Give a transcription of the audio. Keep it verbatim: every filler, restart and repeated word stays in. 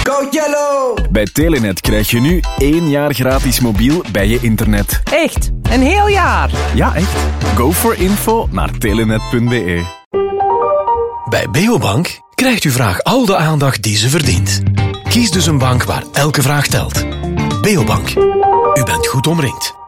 Go Yellow! Bij Telenet krijg je nu één jaar gratis mobiel bij je internet. Echt? Een heel jaar? Ja, echt. Go for info naar telenet punt be. Bij Beobank krijgt uw vraag al de aandacht die ze verdient. Kies dus een bank waar elke vraag telt. Beobank. U bent goed omringd.